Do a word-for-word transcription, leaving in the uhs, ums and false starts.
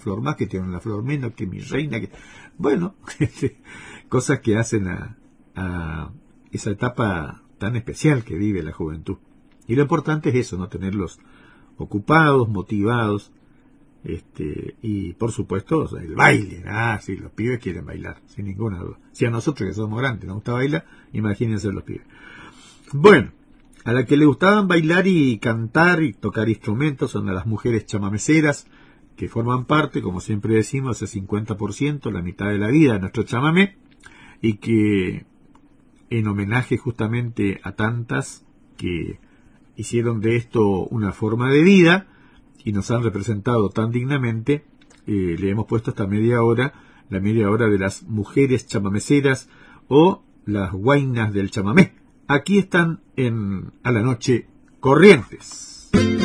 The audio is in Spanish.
flor más, que tiene una flor menos, que mi reina, que bueno, cosas que hacen a, a esa etapa tan especial que vive la juventud. Y lo importante es eso, no tenerlos ocupados, motivados, este y por supuesto el baile. Ah, sí, los pibes quieren bailar, sin ninguna duda. Si a nosotros que somos grandes nos gusta bailar, imagínense los pibes. Bueno, a la que le gustaban bailar y cantar y tocar instrumentos son a las mujeres chamameceras, que forman parte, como siempre decimos, ese cincuenta por ciento, la mitad de la vida de nuestro chamamé, y que en homenaje justamente a tantas que hicieron de esto una forma de vida y nos han representado tan dignamente, eh, le hemos puesto esta media hora, la media hora de las mujeres chamameceras o las guainas del chamamé. Aquí están en A la Noche Corrientes.